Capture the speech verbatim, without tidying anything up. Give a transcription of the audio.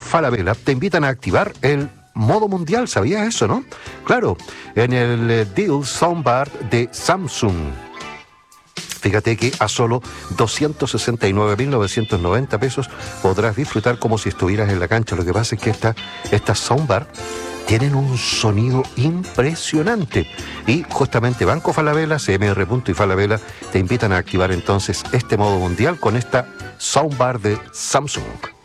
Falabella te invitan a activar el modo mundial, ¿sabías eso, no? Claro, en el eh, Deal Soundbar de Samsung. Fíjate que a solo doscientos sesenta y nueve mil novecientos noventa pesos podrás disfrutar como si estuvieras en la cancha. Lo que pasa es que esta, estas soundbar tienen un sonido impresionante. Y justamente Banco Falabella, C M R y Falabella te invitan a activar entonces este modo mundial con esta soundbar de Samsung.